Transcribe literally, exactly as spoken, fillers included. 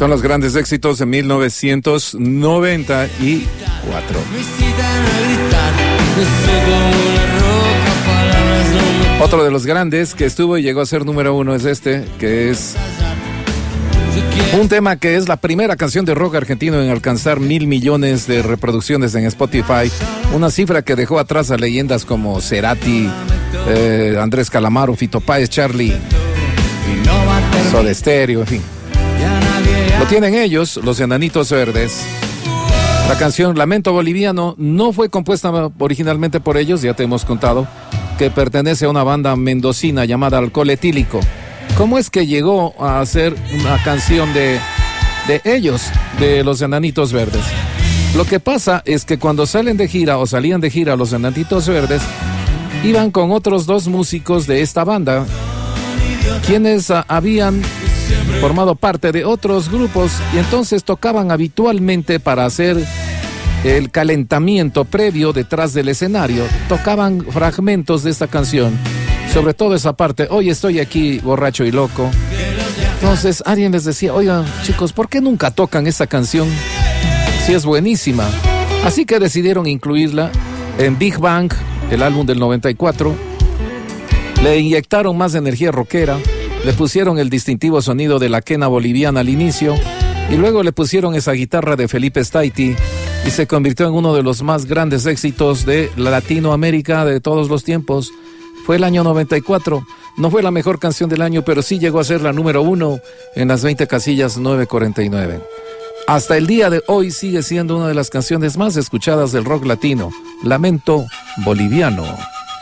Son los grandes éxitos de mil novecientos noventa y cuatro. Otro de los grandes que estuvo y llegó a ser número uno es este, que es un tema que es la primera canción de rock argentino en alcanzar mil millones de reproducciones en Spotify. Una cifra que dejó atrás a leyendas como Cerati, eh, Andrés Calamaro, Fito Páez, Charlie, Soda Stereo, en fin. Lo tienen ellos, los Enanitos Verdes. La canción Lamento Boliviano no fue compuesta originalmente por ellos, ya te hemos contado que pertenece a una banda mendocina llamada Alcohol Etílico. ¿Cómo es que llegó a ser una canción de, de ellos, de los Enanitos Verdes? Lo que pasa es que cuando salen de gira o salían de gira los Enanitos Verdes, iban con otros dos músicos de esta banda, quienes uh, habían formado parte de otros grupos y entonces tocaban habitualmente para hacer el calentamiento previo detrás del escenario. Tocaban fragmentos de esta canción, sobre todo esa parte, hoy estoy aquí borracho y loco. Entonces alguien les decía, oigan chicos, ¿por qué nunca tocan esta canción? Si es buenísima. Así que decidieron incluirla en Big Bang, el álbum del noventa y cuatro. Le inyectaron más energía rockera, le pusieron el distintivo sonido de la quena boliviana al inicio y luego le pusieron esa guitarra de Felipe Staiti y se convirtió en uno de los más grandes éxitos de Latinoamérica de todos los tiempos. Fue el año noventa y cuatro, no fue la mejor canción del año, pero sí llegó a ser la número uno en las veinte casillas nueve cuarenta y nueve. Hasta el día de hoy sigue siendo una de las canciones más escuchadas del rock latino, Lamento Boliviano.